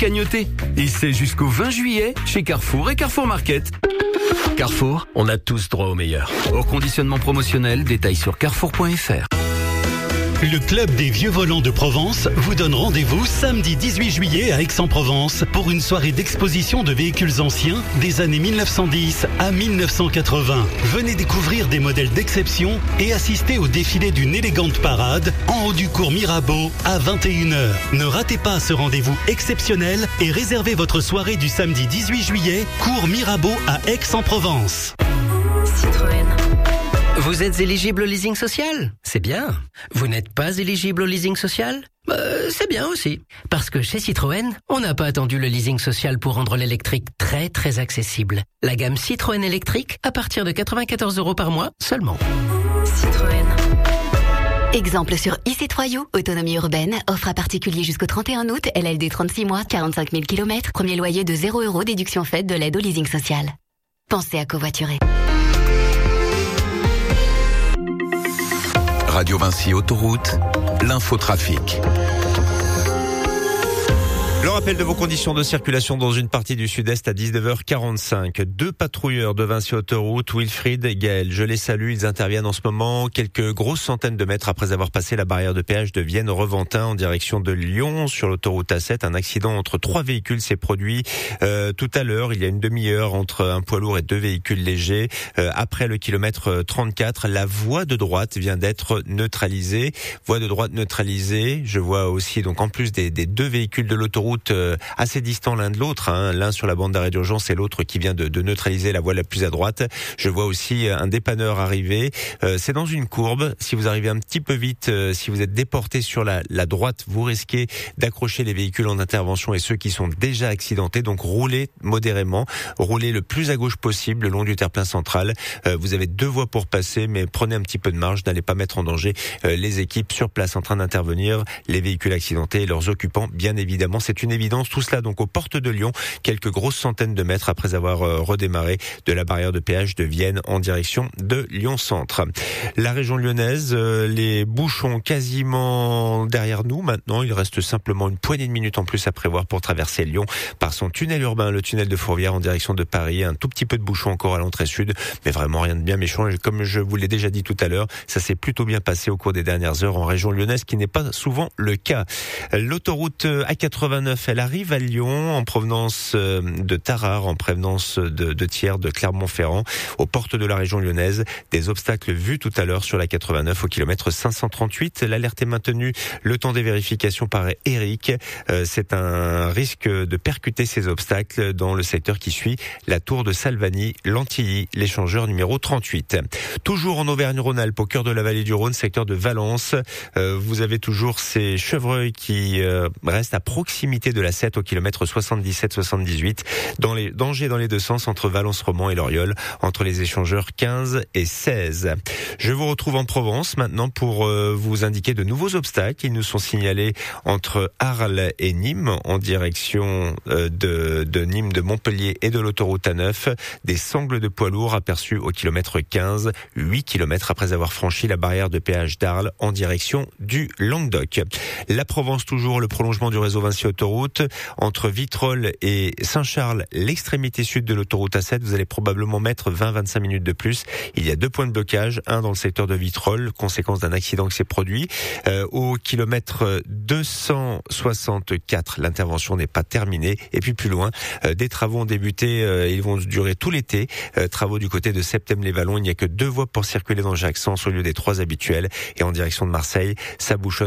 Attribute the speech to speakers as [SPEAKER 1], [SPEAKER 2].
[SPEAKER 1] cagnotter. Et c'est jusqu'au 20 juillet chez Carrefour et Carrefour Market. Carrefour, on a tous droit au meilleur. Au conditionnement promotionnel, détails sur carrefour.fr.
[SPEAKER 2] Le Club des Vieux Volants de Provence vous donne rendez-vous samedi 18 juillet à Aix-en-Provence pour une soirée d'exposition de véhicules anciens des années 1910 à 1980. Venez découvrir des modèles d'exception et assister au défilé d'une élégante parade en haut du cours Mirabeau à 21h. Ne ratez pas ce rendez-vous exceptionnel et réservez votre soirée du samedi 18 juillet, cours Mirabeau à Aix-en-Provence.
[SPEAKER 3] Citroën.
[SPEAKER 4] Vous êtes éligible au leasing social ? C'est bien. Vous n'êtes pas éligible au leasing social ? C'est bien aussi. Parce que chez Citroën, on n'a pas attendu le leasing social pour rendre l'électrique très très accessible. La gamme Citroën électrique à partir de 94 € par mois seulement.
[SPEAKER 3] Citroën.
[SPEAKER 5] Exemple sur e-C3 You, autonomie urbaine, offre à particulier jusqu'au 31 août, LLD 36 mois, 45 000 km, premier loyer de 0 €, déduction faite de l'aide au leasing social. Pensez à covoiturer.
[SPEAKER 6] Radio Vinci Autoroute, l'infotrafic.
[SPEAKER 7] Le rappel de vos conditions de circulation dans une partie du sud-est à 19h45. 2 patrouilleurs de Vinci Autoroute, Wilfried et Gaël. Je les salue, ils interviennent en ce moment quelques grosses centaines de mètres après avoir passé la barrière de péage de Vienne-Reventin en direction de Lyon sur l'autoroute A7. Un accident entre 3 véhicules s'est produit tout à l'heure, il y a une demi-heure, entre un poids lourd et 2 véhicules légers. Après le kilomètre 34, la voie de droite vient d'être neutralisée. Voie de droite neutralisée. Je vois aussi donc en plus des 2 véhicules de l'autoroute assez distants l'un de l'autre, l'un sur la bande d'arrêt d'urgence et l'autre qui vient de neutraliser la voie la plus à droite. Je vois aussi un dépanneur arriver. C'est dans une courbe. Si vous arrivez un petit peu vite, si vous êtes déporté sur la droite, vous risquez d'accrocher les véhicules en intervention et ceux qui sont déjà accidentés. Donc roulez modérément, roulez le plus à gauche possible le long du terre-plein central. Vous avez 2 voies pour passer, mais prenez un petit peu de marge, n'allez pas mettre en danger les équipes sur place en train d'intervenir, les véhicules accidentés et leurs occupants, bien évidemment. C'est une évidence. Tout cela donc aux portes de Lyon, quelques grosses centaines de mètres après avoir redémarré de la barrière de péage de Vienne en direction de Lyon-Centre. La région lyonnaise, les bouchons quasiment derrière nous. Maintenant, il reste simplement une poignée de minutes en plus à prévoir pour traverser Lyon par son tunnel urbain, le tunnel de Fourvière en direction de Paris. Un tout petit peu de bouchon encore à l'entrée sud, mais vraiment rien de bien méchant. Et comme je vous l'ai déjà dit tout à l'heure, ça s'est plutôt bien passé au cours des dernières heures en région lyonnaise, qui n'est pas souvent le cas. L'autoroute A89, elle arrive à Lyon en provenance de Tarare, en provenance de Thiers, de Clermont-Ferrand, aux portes de la région lyonnaise. Des obstacles vus tout à l'heure sur la 89 au kilomètre 538. L'alerte est maintenue, le temps des vérifications par Eric. C'est un risque de percuter ces obstacles dans le secteur qui suit la tour de Salvani, Lantilly, l'échangeur numéro 38. Toujours en Auvergne-Rhône-Alpes, au cœur de la vallée du Rhône, secteur de Valence, vous avez toujours ces chevreuils qui restent à proximité de la 7 au kilomètre 77-78, dans les dangers dans les deux sens entre Valence-Romand et Loriol, entre les échangeurs 15 et 16. Je vous retrouve en Provence maintenant pour vous indiquer de nouveaux obstacles. Ils nous sont signalés entre Arles et Nîmes, en direction de Nîmes, de Montpellier et de l'autoroute A9. Des sangles de poids lourds aperçus au kilomètre 15, 8 kilomètres après avoir franchi la barrière de péage d'Arles en direction du Languedoc. La Provence toujours, le prolongement du réseau Vinci Autoroute. Entre Vitrolles et Saint-Charles, l'extrémité sud de l'autoroute A7, vous allez probablement mettre 20-25 minutes de plus. Il y a 2 points de blocage, un dans le secteur de Vitrolles, conséquence d'un accident qui s'est produit. Au kilomètre 264, l'intervention n'est pas terminée. Et puis plus loin, des travaux ont débuté, ils vont durer tout l'été. Travaux du côté de Septem-les-Vallons, il n'y a que 2 voies pour circuler dans chaque sens au lieu des 3 habituelles. Et en direction de Marseille, ça bouchonne